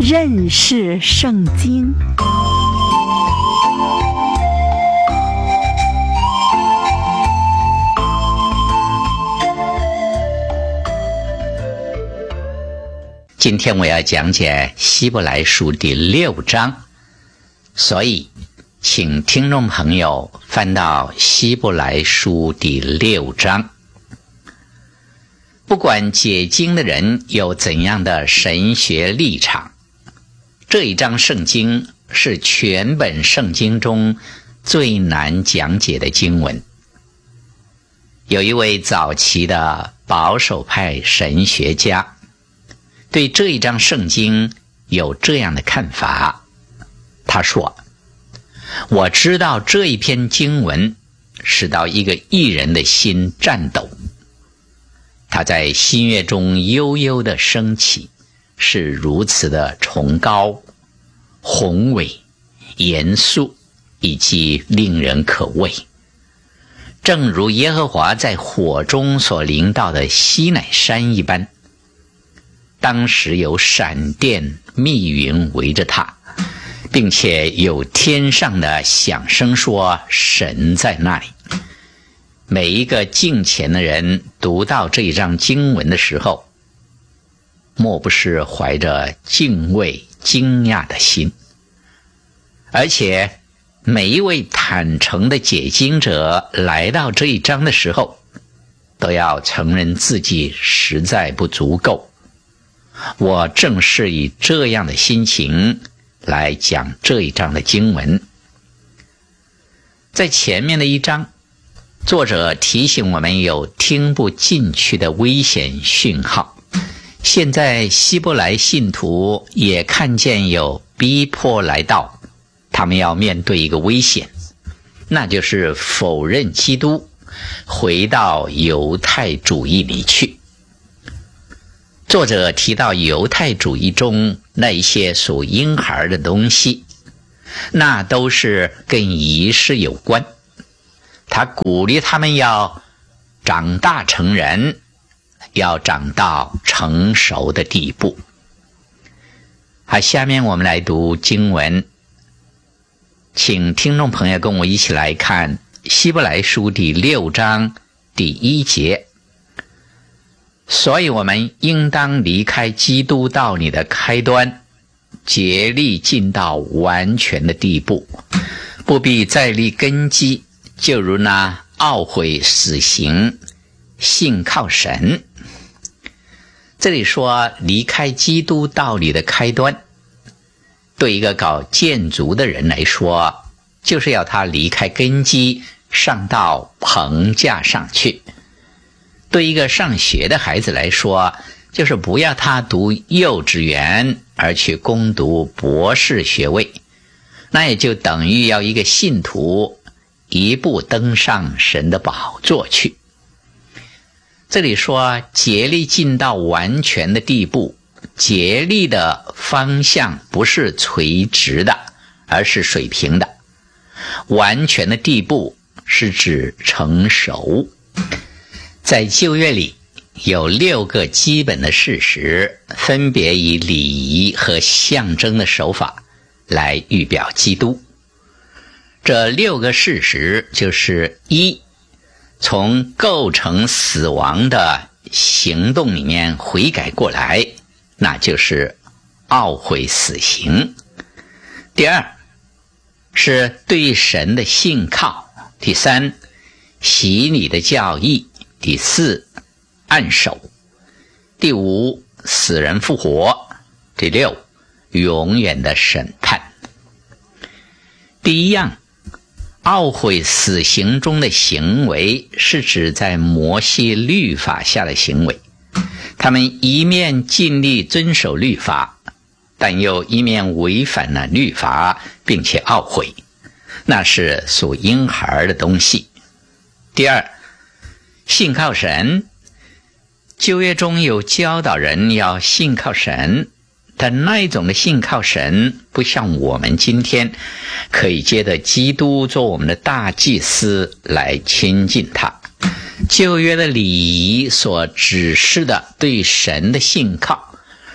认识圣经。 今天我要讲解希伯来书第6章，所以请听众朋友翻到希伯来书第6章。不管解经的人有怎样的神学立场，这一章圣经是全本圣经中最难讲解的经文。有一位早期的保守派神学家对这一章圣经有这样的看法，他说：我知道这一篇经文使到一个义人的心颤抖，他在新约中悠悠地升起，是如此的崇高、宏伟、严肃以及令人可畏，正如耶和华在火中所临到的西乃山一般。当时有闪电密云围着他，并且有天上的响声说神在那里。每一个敬虔的人读到这一章经文的时候，莫不是怀着敬畏惊讶的心，而且每一位坦诚的解经者来到这一章的时候，都要承认自己实在不足够。我正是以这样的心情来讲这一章的经文。在前面的一章，作者提醒我们有听不进去的危险讯号。现在希伯来信徒也看见有逼迫来到，他们要面对一个危险，那就是否认基督，回到犹太主义里去。作者提到犹太主义中那一些属婴孩的东西，那都是跟仪式有关。他鼓励他们要长大成人，要长到成熟的地步。好，下面我们来读经文，请听众朋友跟我一起来看希伯来书第6章第1节。所以我们应当离开基督道理的开端，竭力进到完全的地步，不必再立根基，就如那懊悔死刑，信靠神。这里说离开基督道理的开端，对一个搞建筑的人来说，就是要他离开根基，上到棚架上去。对一个上学的孩子来说，就是不要他读幼稚园而去攻读博士学位，那也就等于要一个信徒一步登上神的宝座去。这里说竭力进到完全的地步，竭力的方向不是垂直的，而是水平的。完全的地步是指成熟。在旧约里有6个基本的事实，分别以礼仪和象征的手法来预表基督。这6个事实就是：1. 从构成死亡的行动里面悔改过来，那就是懊悔死刑。第2是对神的信靠。第3洗礼的教义。第4按手。第5死人复活。第6永远的审判。第一样，懊悔死刑中的行为是指在摩西律法下的行为，他们一面尽力遵守律法，但又一面违反了律法，并且懊悔，那是属婴孩的东西。第2，信靠神。旧约中有教导人要信靠神，但那一种的信靠神不像我们今天可以借着基督做我们的大祭司来亲近他。旧约的礼仪所指示的对神的信靠，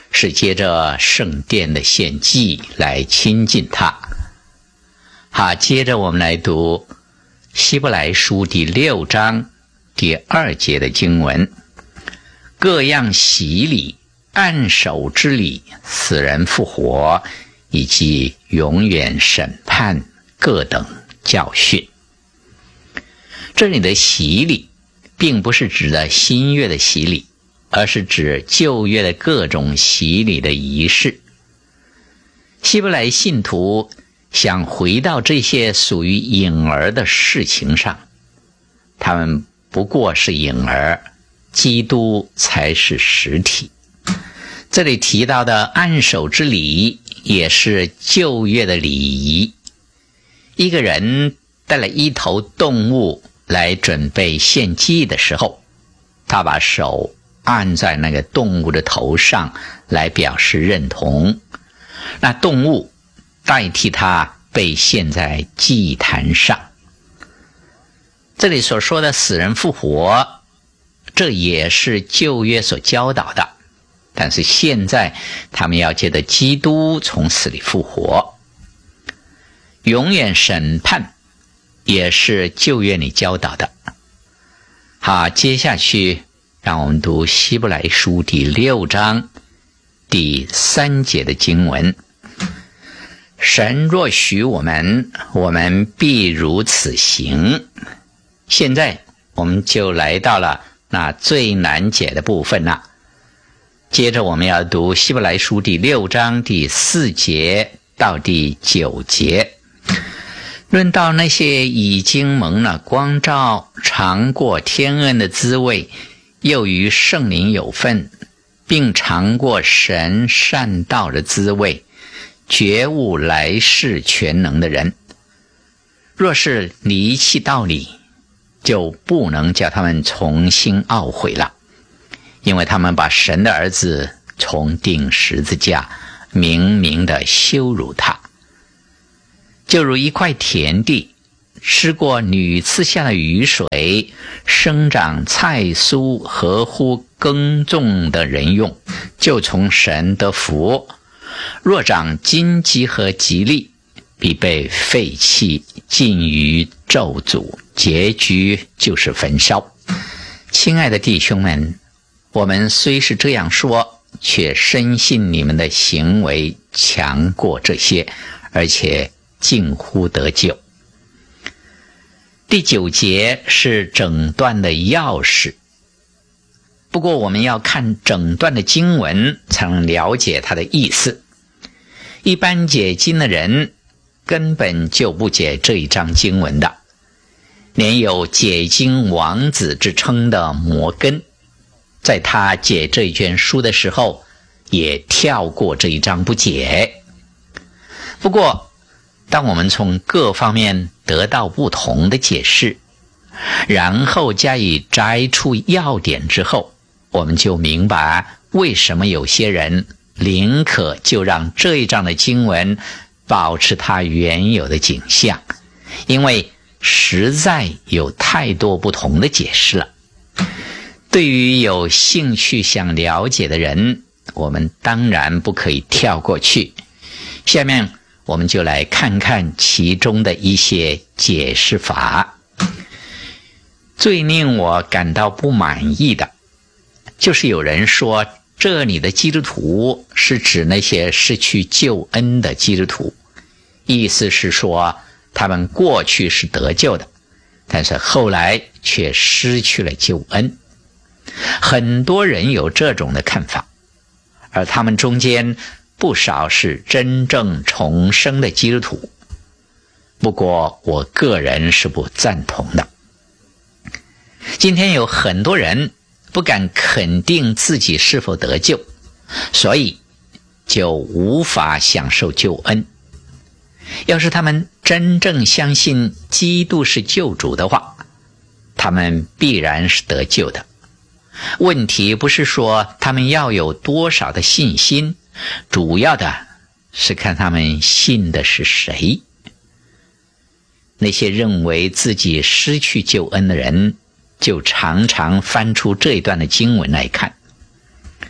是接着圣殿的献祭来亲近他。好，接着我们来读希伯来书第6章第2节的经文：各样洗礼、按手之礼、死人复活，以及永远审判各等教训。这里的洗礼并不是指的新约的洗礼，而是指旧约的各种洗礼的仪式。希伯来信徒想回到这些属于影儿的事情上，他们不过是影儿，基督才是实体。这里提到的按手之礼也是旧约的礼仪。一个人带了一头动物来准备献祭的时候，他把手按在那个动物的头上来表示认同，那动物代替他被献在祭坛上。这里所说的死人复活，这也是旧约所教导的，但是现在他们要借着基督从死里复活。永远审判也是旧约里教导的。好，接下去让我们读希伯来书第6章第3节的经文：神若许我们，我们必如此行。现在我们就来到了那最难解的部分了。接着我们要读希伯来书第6章第4节到第9节。论到那些已经蒙了光照，尝过天恩的滋味，又与圣灵有份，并尝过神善道的滋味，觉悟来世全能的人，若是离弃道理，就不能叫他们重新懊悔了，因为他们把神的儿子重钉十字架，明明地羞辱他。就如一块田地，吃过屡次下的雨水，生长菜蔬合乎耕种的人用，就从神得福；若长荆棘和吉利，必被废弃，尽于咒诅，结局就是焚烧。亲爱的弟兄们，我们虽是这样说，却深信你们的行为强过这些，而且近乎得救。第9节是整段的钥匙，不过我们要看整段的经文才能了解它的意思。一般解经的人根本就不解这一章经文的，连有解经王子之称的摩根，在他解这一卷书的时候也跳过这一章不解。不过当我们从各方面得到不同的解释，然后加以摘出要点之后，我们就明白为什么有些人宁可就让这一章的经文保持它原有的景象，因为实在有太多不同的解释了。对于有兴趣想了解的人，我们当然不可以跳过去。下面我们就来看看其中的一些解释法。最令我感到不满意的，就是有人说这里的基督徒是指那些失去救恩的基督徒，意思是说他们过去是得救的，但是后来却失去了救恩。很多人有这种的看法，而他们中间不少是真正重生的基督徒，不过我个人是不赞同的。今天有很多人不敢肯定自己是否得救，所以就无法享受救恩。要是他们真正相信基督是救主的话，他们必然是得救的。问题不是说他们要有多少的信心，主要的是看他们信的是谁。那些认为自己失去救恩的人，就常常翻出这一段的经文来看。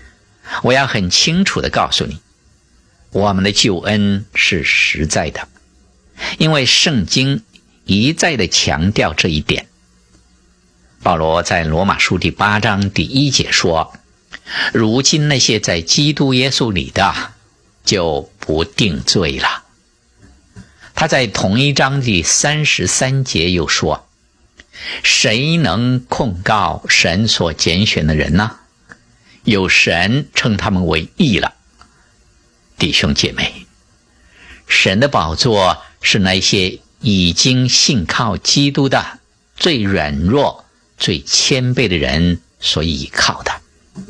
我要很清楚地告诉你，我们的救恩是实在的，因为圣经一再地强调这一点。保罗在罗马书第8章第1节说，如今那些在基督耶稣里的就不定罪了。他在同一章第33节又说，谁能控告神所拣选的人呢？有神称他们为义了。弟兄姐妹，神的宝座是那些已经信靠基督的最软弱最谦卑的人所依靠的。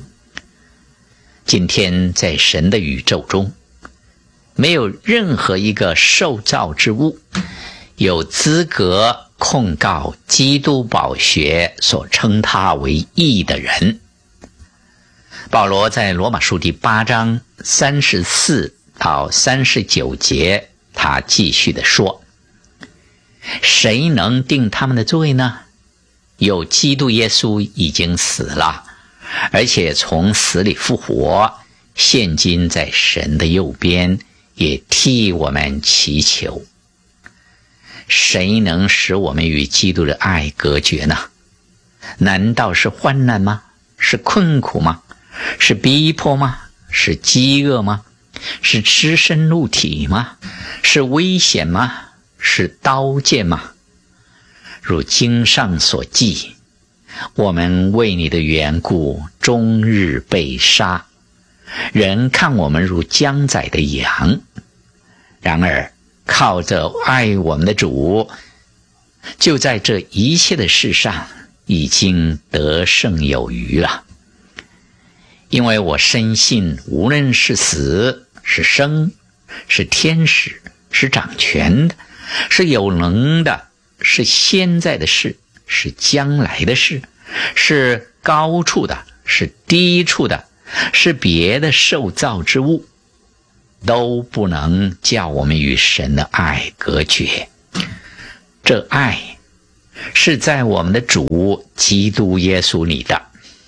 今天在神的宇宙中，没有任何一个受造之物有资格控告基督宝血所称他为义的人。保罗在罗马书第8章34到39节，他继续地说，谁能定他们的罪呢？有基督耶稣已经死了，而且从死里复活，现今在神的右边，也替我们祈求。谁能使我们与基督的爱隔绝呢？难道是患难吗？是困苦吗？是逼迫吗？是饥饿吗？是赤身露体吗？是危险吗？是刀剑吗？如经上所记，我们为你的缘故终日被杀，人看我们如将宰的羊。然而靠着爱我们的主，就在这一切的事上已经得胜有余了。因为我深信，无论是死是生，是天使，是掌权的，是有能的，是现在的事，是将来的事，是高处的，是低处的，是别的受造之物，都不能叫我们与神的爱隔绝。这爱是在我们的主基督耶稣里的。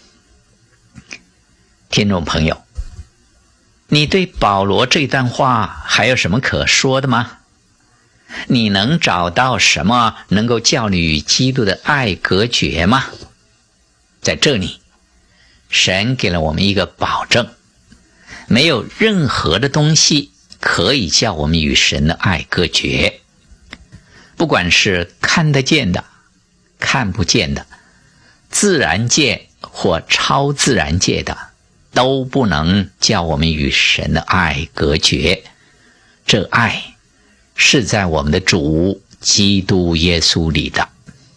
听众朋友，你对保罗这段话还有什么可说的吗？你能找到什么能够叫你与基督的爱隔绝吗？在这里，神给了我们一个保证，没有任何的东西可以叫我们与神的爱隔绝。不管是看得见的、看不见的、自然界或超自然界的，都不能叫我们与神的爱隔绝。这爱是在我们的主基督耶稣里的。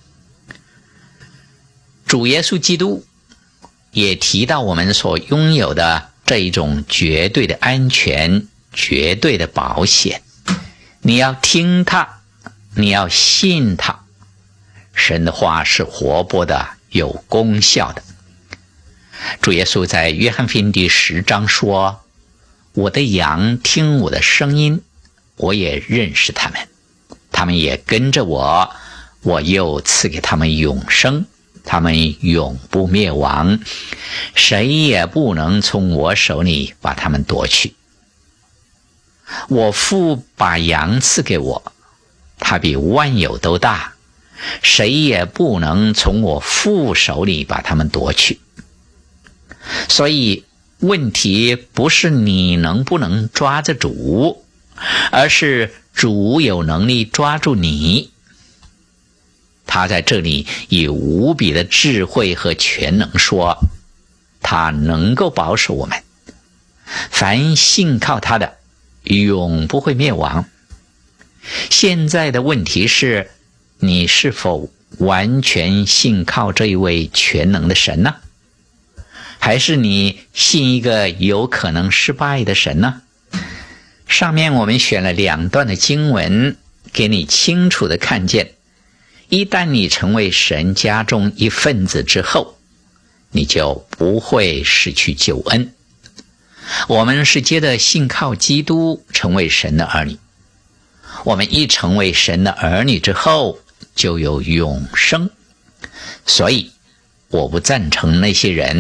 主耶稣基督也提到我们所拥有的这一种绝对的安全、绝对的保险。你要听他，你要信他。神的话是活泼的，有功效的。主耶稣在约翰福音第10章说，我的羊听我的声音，我也认识他们，他们也跟着我，我又赐给他们永生，他们永不灭亡，谁也不能从我手里把他们夺去。我父把羊赐给我，他比万有都大，谁也不能从我父手里把他们夺去。所以问题不是你能不能抓着主，而是主有能力抓住你。他在这里以无比的智慧和全能说，他能够保守我们，凡信靠他的永不会灭亡。现在的问题是，你是否完全信靠这一位全能的神呢？还是你信一个有可能失败的神呢？上面我们选了2段的经文，给你清楚的看见，一旦你成为神家中一份子之后，你就不会失去救恩。我们是接着信靠基督成为神的儿女，我们一成为神的儿女之后，就有永生。所以我不赞成那些人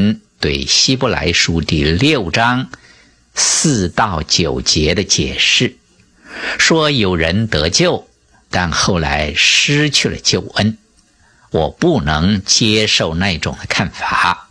对希伯来书第6章4到9节的解释，说有人得救，但后来失去了救恩。我不能接受那种的看法。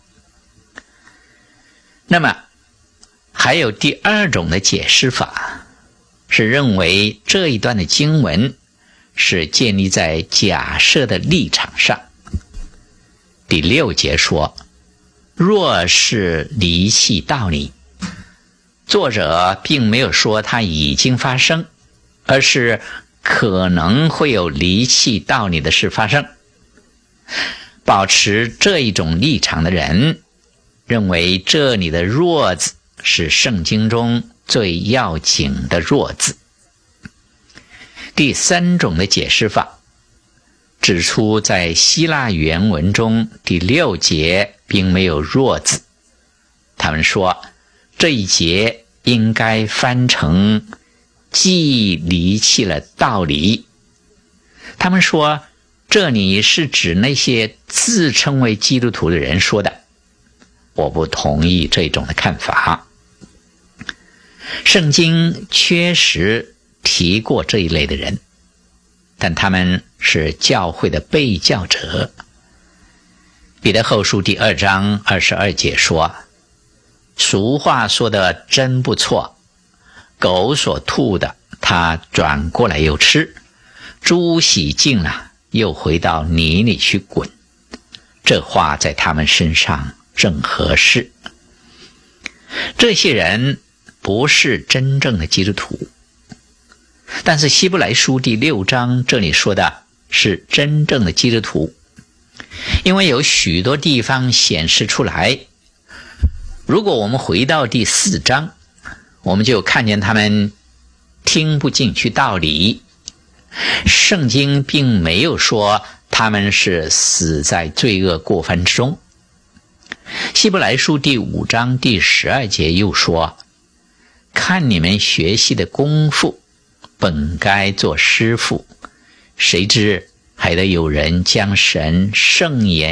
那么还有第2种的解释法，是认为这一段的经文是建立在假设的立场上。第6节说，若是离弃道理，作者并没有说它已经发生，而是可能会有离弃道理的事发生。保持这一种立场的人，认为这里的若字是圣经中最要紧的若字。第3种的解释法，指出在希腊原文中第6节并没有若字。他们说这一节应该翻成既离弃了道理。他们说这里是指那些自称为基督徒的人说的。我不同意这种的看法。圣经确实提过这一类的人，但他们是教会的被教者。彼得后书第2章22节说，俗话说的真不错，狗所吐的它转过来又吃，猪洗净了又回到泥里去滚。这话在他们身上正合适。这些人不是真正的基督徒，但是希伯来书第6章这里说的是真正的基督徒，因为有许多地方显示出来。如果我们回到第4章，我们就看见他们听不进去道理。圣经并没有说他们是死在罪恶过犯之中。希伯来书第5章第12节又说，看你们学习的功夫，本该做师傅，谁知还得有人将神圣言